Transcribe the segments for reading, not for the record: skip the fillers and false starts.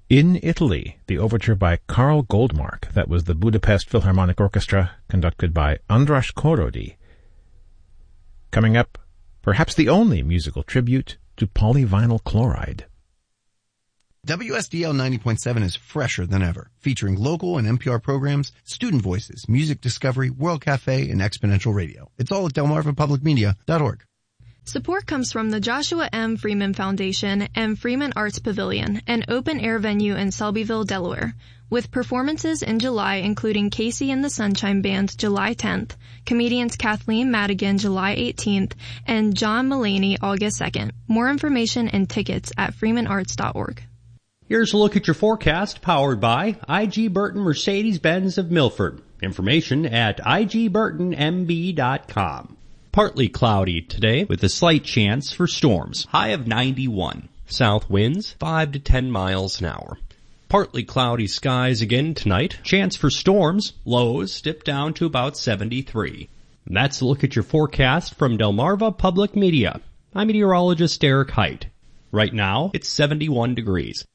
In Italy, the overture by Karl Goldmark, that was the Budapest Philharmonic Orchestra, conducted by András Korody. Coming up, perhaps the only musical tribute to polyvinyl chloride. WSDL 90.7 is fresher than ever, featuring local and NPR programs, student voices, music discovery, World Cafe, and exponential radio. It's all at delmarvapublicmedia.org. Support comes from the Joshua M. Freeman Foundation and Freeman Arts Pavilion, an open-air venue in Selbyville, Delaware, with performances in July including Casey and the Sunshine Band July 10th, comedians Kathleen Madigan July 18th, and John Mulaney August 2nd. More information and tickets at freemanarts.org. Here's a look at your forecast, powered by I.G. Burton Mercedes-Benz of Milford. Information at igburtonmb.com. Partly cloudy today with a slight chance for storms. High of 91. South winds 5 to 10 miles an hour. Partly cloudy skies again tonight. Chance for storms. Lows dip down to about 73. And that's a look at your forecast from Delmarva Public Media. I'm meteorologist Eric Height. Right now, it's 71 degrees.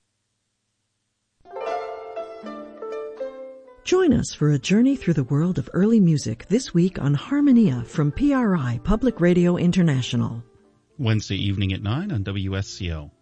Join us for a journey through the world of early music this week on Harmonia from PRI, Public Radio International. Wednesday evening at 9 on WSCO.